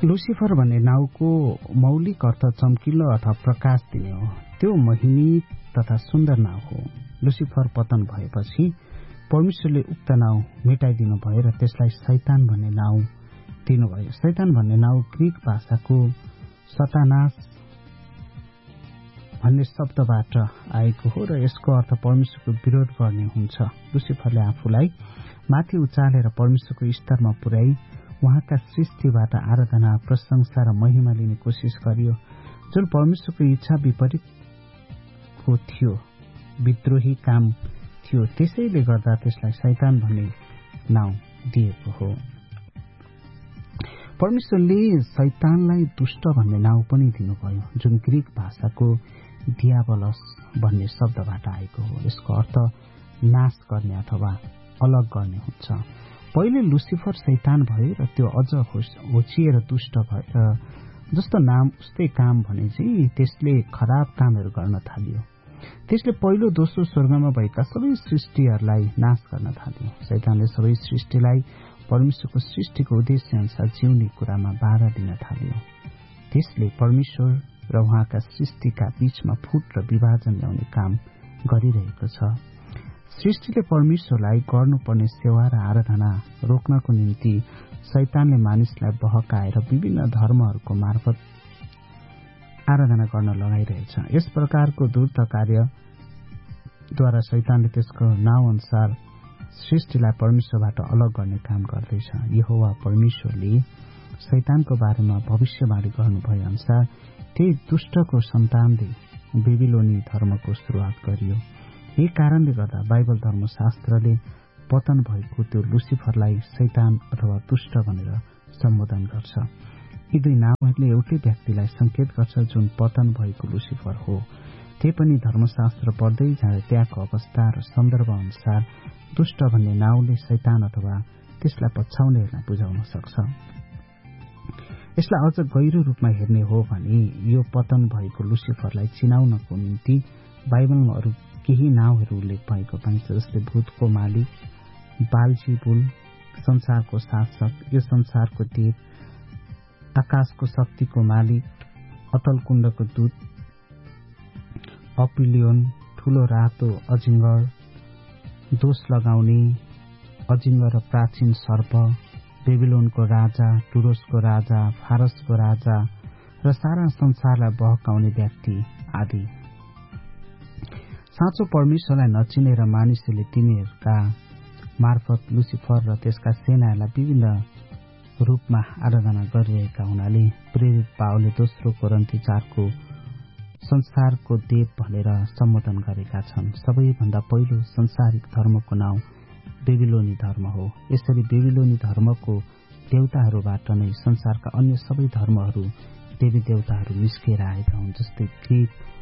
Lucifer भन्ने नाउँको मौलिक अर्थ चम्किलो अथवा प्रकाश दिने हो। त्यो महिमित तथा सुन्दर नाउँ हो। लुसिफर पतन भएपछि परमेश्वरले उक्त नाउँ मेटाइदिनु भयो र त्यसलाई शैतान भन्ने नाउँ दिनुभयो। शैतान भन्ने नाउँ ग्रीक भाषाको सतानास भन्ने शब्दबाट आएको हो र यसको अर्थ परमेश्वरको विरोध गर्ने हुन्छ। लुसिफरले आफूलाई माथि उचालेर परमेश्वरको स्तरमा पुर्याई उहाँका सृष्टिबाट आराधना, प्रशंसा र महिमा लिने कोसिस गरियो, जुन परमेश्वरको इच्छा विपरीतको थियो, विद्रोही काम थियो। त्यसैले गर्दा त्यसलाई शैतान भन्ने नाउँ दिएको हो। परमेश्वरले शैतानलाई दुष्ट भन्ने नाउँ पनि दिनुभयो, जुन ग्रीक भाषाको दियाबलस भन्ने शब्दबाट आएको हो। यसको अर्थ नाश गर्ने अथवा अलग गर्ने हुन्छ। पहिले लुसिफर शैतान भयो र त्यो अझ होचिएर दुष्ट भएर जस्तो नाम उस्तै काम भने चाहिँ त्यसले खराब कामहरू गर्न थाल्यो। त्यसले पहिलो दोस्रो स्वर्गमा भएका सबै सृष्टिहरूलाई नाश गर्न थाल्यो। शैतानले सबै सृष्टिलाई परमेश्वरको सृष्टिको उद्देश्य अनुसार जिउने कुरामा बाधा दिन थाल्यो। त्यसले परमेश्वर र उहाँका सृष्टिका बीचमा फुट र विभाजन ल्याउने काम गरिरहेको छ। सृष्टिले परमेश्वरलाई गर्नुपर्ने सेवा र आराधना रोक्नको निम्ति शैतानले मानिसलाई बहकाएर विभिन्न धर्महरूको मार्फत आराधना गर्न लगाइरहेछ। यस प्रकारको धूर्त कार्यद्वारा शैतानले त्यसको नाउँ अनुसार सृष्टिलाई परमेश्वरबाट अलग गर्ने काम गर्दैछ। यहोवा परमेश्वरले शैतानको बारेमा भविष्यवाणी गर्नुभए अनुसार त्यही दुष्टको सन्तानले बेबिलोनी धर्मको सुरुवात गरियो। यही कारणले गर्दा बाइबल धर्मशास्त्रले पतन भएको त्यो लुसिफरलाई शैतान अथवा दुष्ट भनेर सम्बोधन गर्छ। यी दुई नामहरूले एउटै व्यक्तिलाई संकेत गर्छ, जुन पतन भएको लुसिफर हो। त्यही पनि धर्मशास्त्र पढ्दै जाँदा त्यहाँको अवस्था र सन्दर्भ अनुसार दुष्ट भन्ने नाउँले शैतान अथवा त्यसलाई पछ्याउनेहरूलाई बुझाउन सक्छ। यसलाई अझ गहिरो रूपमा हेर्ने हो भने यो पतन भएको लुसिफरलाई चिनाउनको निम्ति बाइबलमा अरू केही नाउँहरू उल्लेख भएको पाइन्छ, जस्तै भूतको मालिक, बालजिबुल, संसारको शासक, यो संसारको देव, आकाशको शक्तिको मालिक, अतल कुण्डको दूत, अपिलियोन, ठूलो रातो अजिङ्गर, दोष लगाउने अजिङ्गर र प्राचीन सर्प, बेबिलोनको राजा, टुरोसको राजा, फारसको राजा र सारा संसारलाई बहकाउने व्यक्ति आदि। साँचो परमेश्वरलाई नचिनेर मानिसहरूले तिनीहरूका मार्फत लुसिफर र त्यसका सेनाहरूलाई विभिन्न रूपमा आराधना गरिरहेका हुनाले प्रेरित पावलले दोस्रो कोरिन्थी 4को संसारको देव भनेर सम्बोधन गरेका छन्। सबैभन्दा पहिलो संसारिक धर्मको नाउँ बेबिलोनी धर्म हो। यसरी बेबिलोनी धर्मको देवताहरूबाट नै संसारका अन्य सबै धर्महरू देवी देवताहरू निस्किएर आएका हुन्, जस्तै ग्रीक,